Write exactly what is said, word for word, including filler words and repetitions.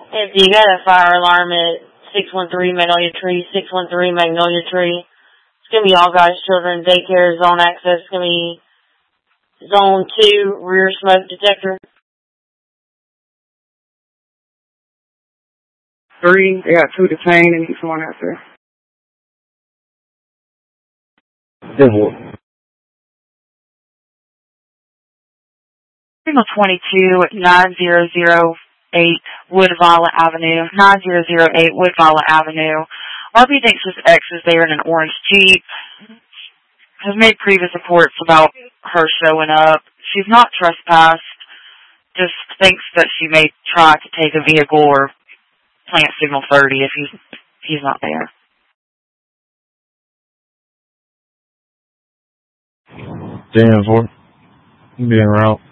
If you got a fire alarm at six one three Magnolia Tree, six one three Magnolia Tree, it's going to be All God's Children Daycare Zone Access. It's going to be Zone two Rear Smoke Detector. Three, they got two detained and each one after. Civil. Signal twenty-two, nine zero zero eight Woodvalla Avenue, nine zero zero eight Woodvalla Avenue. R B thinks this X is there in an orange Jeep. Has made previous reports about her showing up. She's not trespassed. Just thinks that she may try to take a vehicle or plant signal thirty if he's, if he's not there. ten four. Be en route.